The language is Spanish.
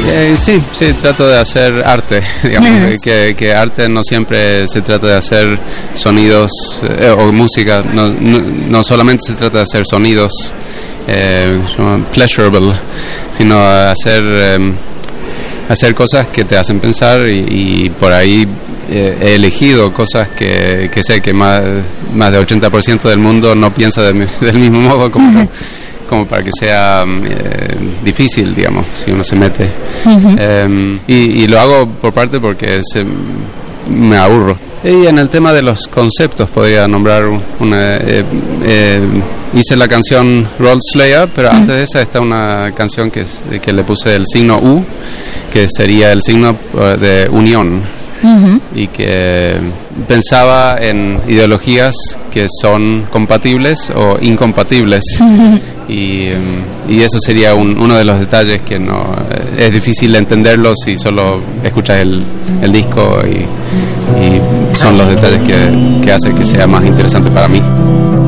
Sí, trato de hacer arte, digamos, que arte no siempre se trata de hacer sonidos o música, no solamente se trata de hacer sonidos pleasurable, sino hacer cosas que te hacen pensar y por ahí he elegido cosas que sé que más del 80% del mundo no piensa del mismo modo como para que sea difícil, digamos, si uno se mete. Y lo hago por parte porque me aburro. Y en el tema de los conceptos podría nombrar hice la canción Road Slayer, pero antes de esa está una canción que le puse el signo U, que sería el signo de unión. Y que pensaba en ideologías que son compatibles o incompatibles. Y eso sería uno de los detalles que no es difícil entenderlo si solo escuchas el disco, y son los detalles que hace que sea más interesante para mí.